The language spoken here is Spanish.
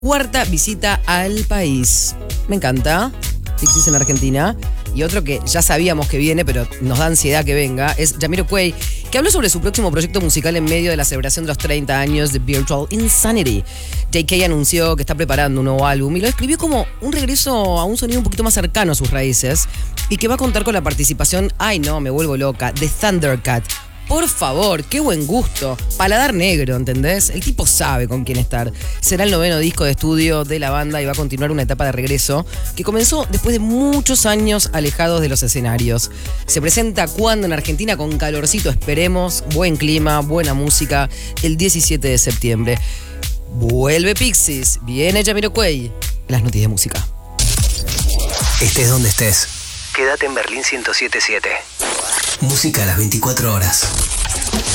cuarta visita al país. Me encanta. Pixies en Argentina. Y otro que ya sabíamos que viene, pero nos da ansiedad que venga, es Jamiroquai, que habló sobre su próximo proyecto musical en medio de la celebración de los 30 años de Virtual Insanity. JK anunció que está preparando un nuevo álbum y lo describió como un regreso a un sonido un poquito más cercano a sus raíces y que va a contar con la participación, ay no, me vuelvo loca, de Thundercat. Por favor, qué buen gusto. Paladar negro, ¿entendés? El tipo sabe con quién estar. Será el 9º disco de estudio de la banda y va a continuar una etapa de regreso que comenzó después de muchos años alejados de los escenarios. Se presenta cuando en Argentina con calorcito, esperemos, buen clima, buena música, el 17 de septiembre. Vuelve Pixies, viene Jamiroquai. Las noticias de música. Estés donde estés, quédate en Berlín 107.7. Música a las 24 horas.